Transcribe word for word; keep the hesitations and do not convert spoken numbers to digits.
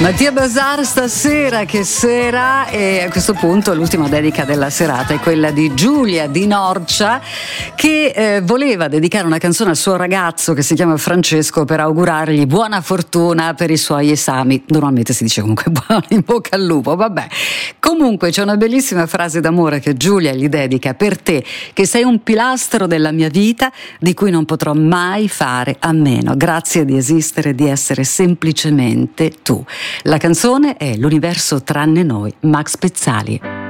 Mattia Bazar stasera, che sera, e a questo punto l'ultima dedica della serata è quella di Giulia di Norcia, che eh, voleva dedicare una canzone al suo ragazzo che si chiama Francesco per augurargli buona fortuna per i suoi esami. Normalmente si dice comunque buona in bocca al lupo, vabbè. Comunque c'è una bellissima frase d'amore che Giulia gli dedica: per te che sei un pilastro della mia vita di cui non potrò mai fare a meno, grazie di esistere, di essere semplicemente tu. La canzone è L'universo tranne noi, Max Pezzali.